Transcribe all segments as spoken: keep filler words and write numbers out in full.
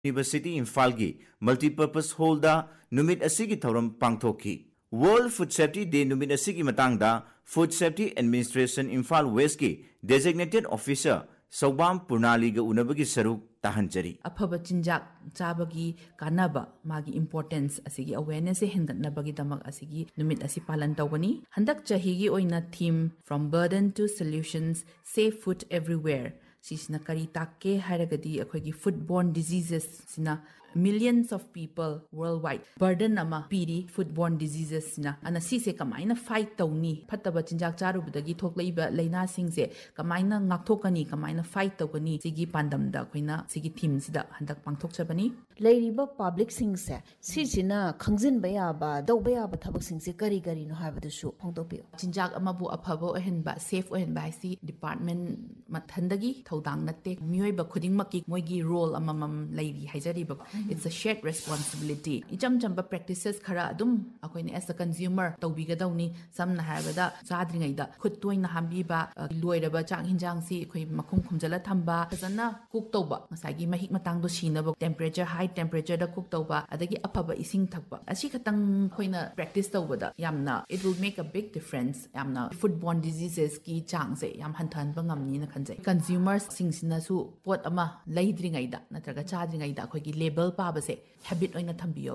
university Imphal की multipurpose hall दा नुमित असि की थौरम पांगथोकी वर्ल्ड फूड सेफ्टी डे नुमित असि की मतंगदा food safety administration Imphal waste की डेजिग्नेटेड ऑफिसर सौबाम पूर्णाली गा उनबगी सरुक ताहंजरी अफब चिंजाक चाबगी कानबा मागी इंपोर्टेंस असिगी अवेयरनेस से हेंगतनबगी दमक असिगी नुमित असि पालन तौबनी हंदक चहीगी ओइना theme from burden to solutions safe food everywhere सिसना करी ताके हारगदी अखोगी food born diseases Cina millions of people worldwide burden ama piri foodborne diseases na ana si se kamaina fight tawni phattaba chinjak charubadagi thoklaiba laina singse kamaina ngakthokani kamaina fight tawgani sigi pandam da khoina sigi theme sida handak pangthok chabani leiriba public singse sisina khangjin baya ba dawba ya ba thabak singse kari kari no habadu su phongtokpi chinjak ama bu aphabo ohen ba safe ohen ba si department mathandagi thodang natte mioi ba khuding makki moigi role amamam leiri haijari ba it's a shared responsibility icham chamba practices khara adum akoine as a consumer tawbigadawni samna habada chadringai da khut toina hambi ba loiraba chang hinjang si khoi makhum khumjala thamba fazana cook tawba masagi mahik matang do sinaba temperature high temperature da cook tawba adagi afaba ising thakba asi khatang khoina practice tawbada yamna it will make a big difference yamna foodborne diseases ki chang se yam hanthan ba ngamni na khanjai consumers singsina su pot ama leidringai da natraga chadringai da khoi gi label पाबसे habit ओइना थंबियो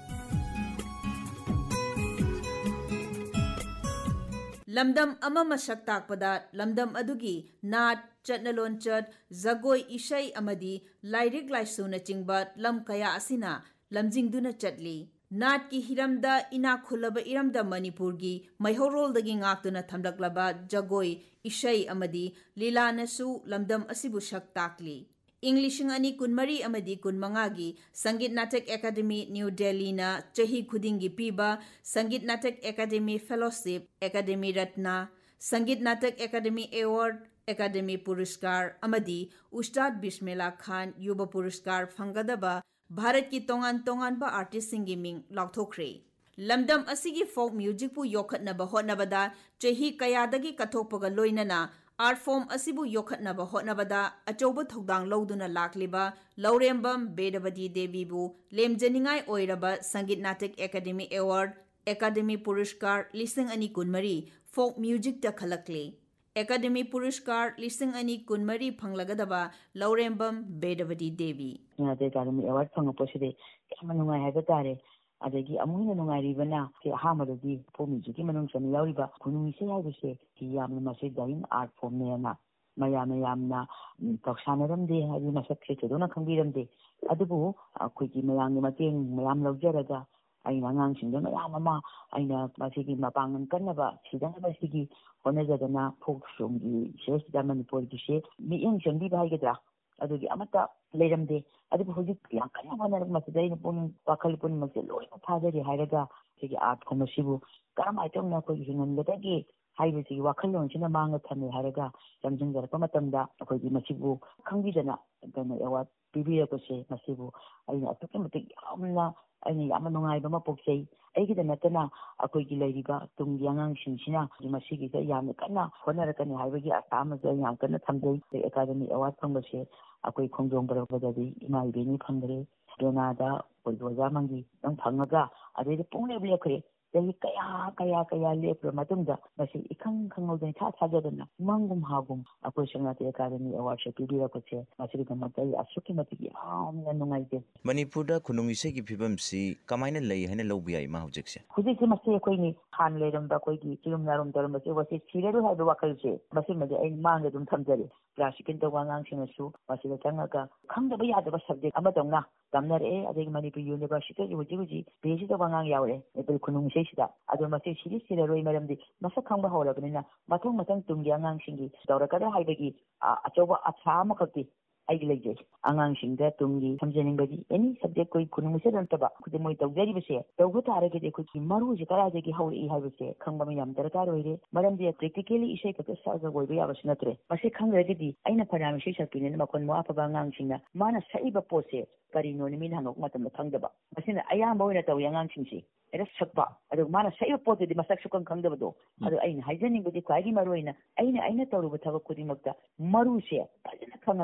लमदम अमा मसक ताकपदा लमदम अदुगी नाट चटनलोन चट जगोय इशै अमदी lyric लाइसुना चिंगबा lump कया असिना लमजिंगदुना चटली नाट की हिरमदा इना खुलब इरमदा मणिपुर की मैहोरोलदगी ngakduna thamlaklaba जगोय इशै अमदी लीलानसु लमदम असिबु शक ताकली इंग्लिशिंग अनि कुनमरी अमदी कुनमंगागी संगीत नाटक एकेडमी न्यू दिल्ली ना चही खुदिंगी पीबा संगीत नाटक एकेडमी फेलोशिप एकेडमी रत्ना संगीत नाटक एकेडमी अवार्ड एकेडमी पुरस्कार अमदी उस्ताद बिस्मिल्ला खान युवा पुरस्कार फंगदबा भारत की तोंगान तोंगान बा आर्टिस्ट सिंगी मिंग लौथोख्रे लमदम असिगी फोक म्यूजिक पु योखतनबा होतनबदा चही कयादगी कथोपगा लोइनना आर्ट फॉर्म असिबु योखतनबा होतनबदा अचौब थौदांग लौदुना लाक्लिबा लौरेंबम बेदबदी देवीबु लेमजनिंगाई ओइरबा संगीत नाटक एकेडमी अवार्ड एकेडमी पुरस्कार लिसिंग अनि कुनमरी फोक म्यूजिक ता खलकले एकेडमी पुरस्कार लिसिंग अनि कुनमरी फंगलगदबा लौरेंबम बेदबदी देवी नाटक एकेडमी अवार्ड फंगपोसिदे यामनुंगाई हाबा तारे adagi amuna nungaribana ke hamadadi pomi ki manung sami yauriba kunung se yaibse ki yamna mase dain art form ne na mayam yamna taksanaram de hadi masak se chodona khangbiram de adubu khoi ki mayam ni mateng mayam lawjaraga aina ngang singda mayam ama aina masigi mapangan kanaba sidana basigi honajadana folk song gi shes da manipur gi she mi yang jangbi bai gedra adugi amata leiramde adubu hojik yang kana hona masdai ni pun wakal pun mase loi thadari hairaga sigi art komasibu karam item na ko hingan ledagi haibisi wakal lon sina manga thame hairaga jamjing garpa matamda ko gi masibu khangidana dana yawa pibiya ko se masibu aina atuke mate amna aina yamna nungai ba mapoksei aigi dana tana akoi gi leiriba tungi angang sinsina masigi ga yamna kana honarakani haibagi asama ga yam kana thamdei academy award phangbase akoi khongjong barabadadi imai beni phangre donada oidoja mangi dang phangaga adei pungne blekre dei kaya kaya kaya lepro matungda masi ikhang khangol tha thajadana mangum hagum akoi sangat academy award se pidira ko che masi ga matai asuki mati amna nungai de manipur da khunung ise gi phibam si kamaina lei hena lobi ai ma hojik se hujik se masi koi ni khan leram da koi gi tilum narum darum se wasi chireru ha do wakal se masi made ai mang dum thamjare classical to wangang sinasu masi da changaga khangda ba yada ba subject ama dongna tamnare adegi manipur university gi wuji wuji besi da wangang yaure epil khunung se sida adu masi siri sira roi maramdi masa khangba hawrabnina mathung mathang tungi angang singi dawrakada haibagi achoba acha ma khati aigi leje angang singda tungi samjening bagi any subject koi khunung se dantaba khude moi tawjari bese tawgu tare ge dekhu ki maru ji kara ge hawri haibase khangba mi yam darkar hoire maramdi practically isai ka sa ga goi ba basnatre mase khangra ge di aina param shi sapine makon mo apa bangang singna mana saiba pose kari no ni min hanok matam thangdaba masina ayamba oina taw yangang singsi era sakba adu mana saiba pose di masak sukang khangdaba do adu aina haijening budi kwagi maru aina aina aina tawru ba thaba kudi makta maru se pajana khangaga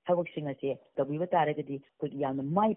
ꯊꯕꯛꯁꯤꯡ ꯑꯁꯦ ꯇꯧꯕꯤꯕ ꯇꯥꯔꯒꯗꯤ ꯑꯩꯈꯣꯏꯒꯤ ꯌꯥꯝꯅ ꯃꯥꯏ